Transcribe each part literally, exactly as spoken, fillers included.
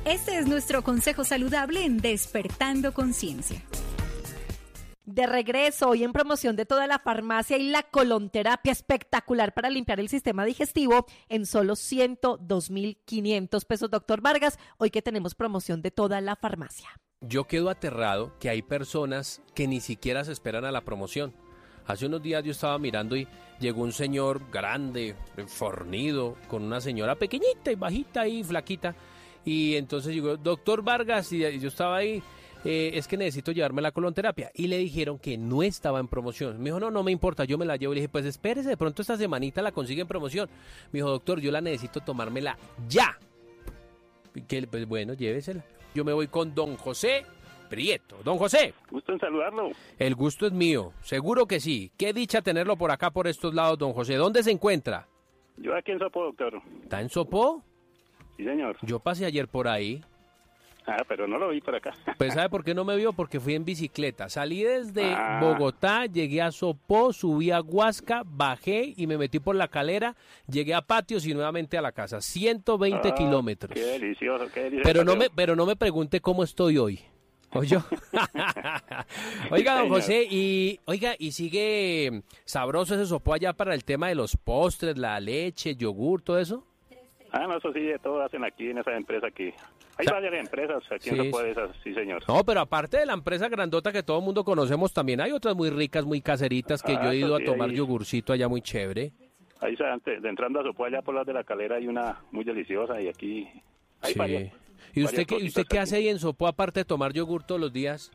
Este es nuestro consejo saludable en Despertando Conciencia. De regreso, hoy en promoción de toda la farmacia y la colonterapia espectacular para limpiar el sistema digestivo en solo ciento dos mil quinientos pesos, doctor Vargas, hoy que tenemos promoción de toda la farmacia. Yo quedo aterrado que hay personas que ni siquiera se esperan a la promoción. Hace unos días yo estaba mirando y llegó un señor grande, fornido, con una señora pequeñita y bajita y flaquita. Y entonces llegó, doctor Vargas, y yo estaba ahí, eh, es que necesito llevarme la colonterapia. Y le dijeron que no estaba en promoción. Me dijo, no, no me importa, yo me la llevo. Y le dije, pues espérese, de pronto esta semanita la consigue en promoción. Me dijo, doctor, yo la necesito tomármela ya. Y que, pues bueno, llévesela. Yo me voy con don José Prieto. Don José. Gusto en saludarlo. El gusto es mío, seguro que sí. Qué dicha tenerlo por acá, por estos lados, don José. ¿Dónde se encuentra? Yo aquí en Sopó, doctor. ¿Está en Sopó? Sí, señor. Yo pasé ayer por ahí. Ah, pero no lo vi por acá. Pues ¿sabe por qué no me vio? Porque fui en bicicleta. Salí desde ah. Bogotá, llegué a Sopó, subí a Huasca, bajé y me metí por la calera, llegué a Patios y nuevamente a la casa. ciento veinte ah, kilómetros. Qué delicioso, qué delicioso. Pero no me, pero no me pregunte cómo estoy hoy. ¿Oye? Oiga, don José, y oiga, ¿y sigue sabroso ese Sopó allá para el tema de los postres, la leche, yogur, todo eso? Ah, no, eso sí, de todo hacen aquí en esa empresa aquí. Hay o sea, varias empresas aquí sí, en Sopó de esas, sí, señor. No, pero aparte de la empresa grandota que todo el mundo conocemos, también hay otras muy ricas, muy caseritas, que ah, yo he ido sí, a tomar ahí, yogurcito allá muy chévere. Ahí, antes de entrando a Sopó, allá por las de la calera, hay una muy deliciosa y aquí hay sí. varias. ¿Y usted, qué, ¿y usted qué hace ahí en Sopó, aparte de tomar yogur todos los días?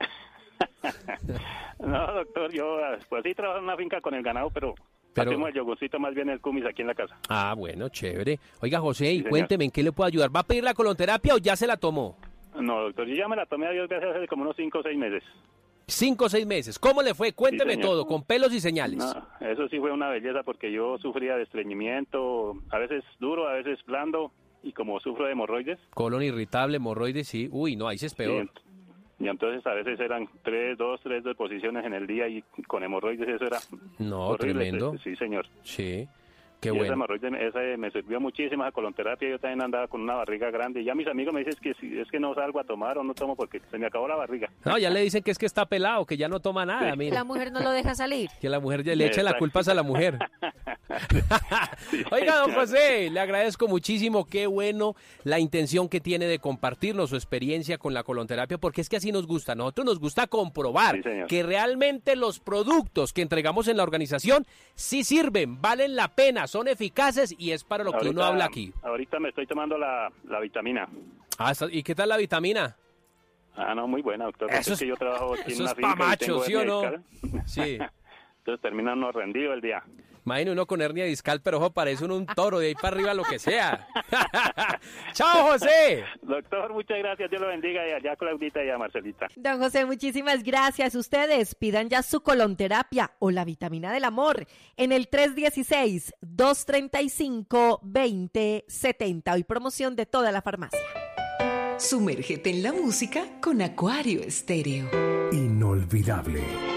No, doctor, yo pues sí trabajo en una finca con el ganado, pero... Pero... hacemos el yogurcito más bien el cumis aquí en la casa. Ah, bueno, chévere. Oiga, José, sí, y cuénteme, ¿en qué le puedo ayudar? ¿Va a pedir la colonterapia o ya se la tomó? No, doctor, yo ya me la tomé a Dios gracias hace como unos cinco o seis meses. Cinco o seis meses. ¿Cómo le fue? Cuénteme sí, todo, con pelos y señales. No, eso sí fue una belleza porque yo sufría de estreñimiento, a veces duro, a veces blando, y como sufro de hemorroides. Colon irritable, hemorroides, sí. Uy, no, ahí sí es peor. Sí, y entonces a veces eran tres, dos, tres deposiciones en el día y con hemorroides eso era no, horrible. Tremendo. Sí, señor. Sí, qué y bueno. Esa hemorroide, esa me sirvió muchísimo, esa colonterapia. Yo también andaba con una barriga grande y ya mis amigos me dicen que si es que no salgo a tomar o no tomo porque se me acabó la barriga. No, ya le dicen que es que está pelado, que ya no toma nada. Sí. Mira. La mujer no lo deja salir. Que la mujer ya le echa la culpa a la mujer. Sí. Oiga, don José, le agradezco muchísimo, qué bueno la intención que tiene de compartirnos su experiencia con la colonterapia, porque es que así nos gusta, a nosotros nos gusta comprobar sí, que realmente los productos que entregamos en la organización sí sirven, valen la pena, son eficaces y es para lo ahorita, que uno habla aquí. Ahorita me estoy tomando la, la vitamina. Ah, ¿y qué tal la vitamina? Ah, no, muy buena, doctor. Eso es que yo trabajo aquí en una es finca pa' macho, y tengo ¿sí o no? medical. Sí. Entonces termina uno rendido el día. Imagina uno con hernia discal, pero ojo, parece uno un toro, de ahí para arriba lo que sea. ¡Chao, José! Doctor, muchas gracias, Dios lo bendiga, y allá Claudita y a Marcelita. Don José, muchísimas gracias. Ustedes pidan ya su colonterapia o la vitamina del amor en el tres uno seis, dos tres cinco, dos cero siete cero. Hoy promoción de toda la farmacia. Sumérgete en la música con Acuario Estéreo. Inolvidable.